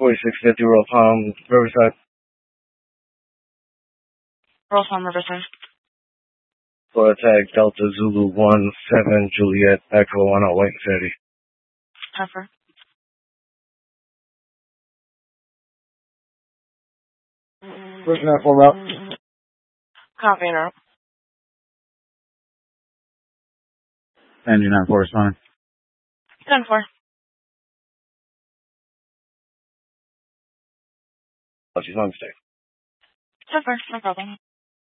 4650 Royal Palm, Riverside. Royal Palm, Riverside. For tag Delta Zulu 17 Juliet Echo on our White City. Heifer. Pushing that full route. Copy and out. Engine 9 corresponding. 10-4. Oh, she's on mistake. 10-4, no problem.